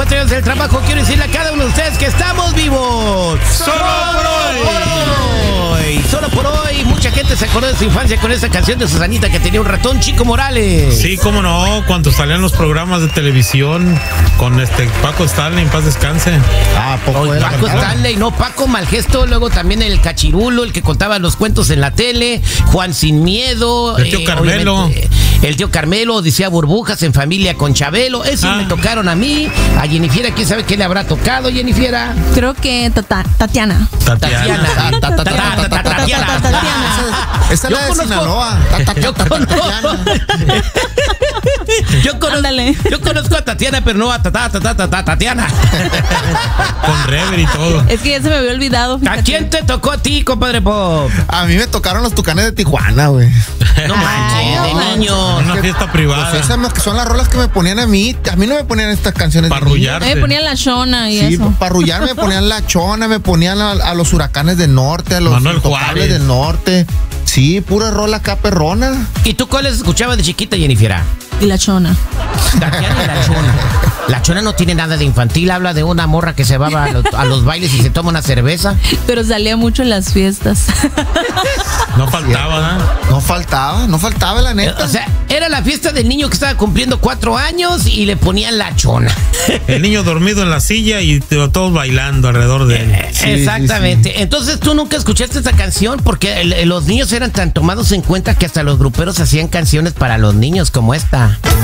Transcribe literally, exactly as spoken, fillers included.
compatriotas del trabajo, quiero decirle a cada uno de ustedes que estamos vivos. ¡Solo por hoy! Por hoy. Solo por hoy. Mucha gente se acordó de su infancia con esa canción de Susanita que tenía un ratón, Chico Morales. Sí, cómo no, cuando salían los programas de televisión con este Paco Stanley, en paz descanse. Ah, poco era Paco Stanley, no, Paco Malgesto, luego también el Cachirulo, el que contaba los cuentos en la tele, Juan Sin Miedo. El tío eh, Carmelo. El tío Carmelo, decía Burbujas en familia con Chabelo. Esos ah. me tocaron a mí. A Jennifer, ¿quién sabe qué le habrá tocado, Jennifer? Creo que tata, Tatiana. Tatiana. Tatiana. Esa es la de Sinaloa. Yo conozco. Yo conozco, yo conozco a Tatiana, pero no a tata, tata, tata, Tatiana. Con rever y todo. Es que ya se me había olvidado. Fíjate. ¿A quién te tocó a ti, compadre Pop? A mí me tocaron los Tucanes de Tijuana, güey. No manches, de niños. Una fiesta privada. Pues esas que son las rolas que me ponían a mí. A mí no me ponían estas canciones. Para arrullarte. Me ponían la chona y sí, eso. para arrullarme me ponían la chona, me ponían a, a los Huracanes del Norte, a los Intocables del Norte. Sí, pura rola acá perrona. ¿Y tú cuáles escuchabas de chiquita, Jennifer? Y la chona. Tatiana y la chona. La chona no tiene nada de infantil, habla de una morra que se va a los, a los bailes y se toma una cerveza. Pero salía mucho en las fiestas. No faltaba, ¿no? No faltaba, no faltaba la neta. O sea, era la fiesta del niño que estaba cumpliendo cuatro años y le ponían la chona. El niño dormido en la silla y todos bailando alrededor de él. Sí, exactamente. Sí, sí. Entonces tú nunca escuchaste esa canción porque el, los niños eran tan tomados en cuenta que hasta los gruperos hacían canciones para los niños como esta.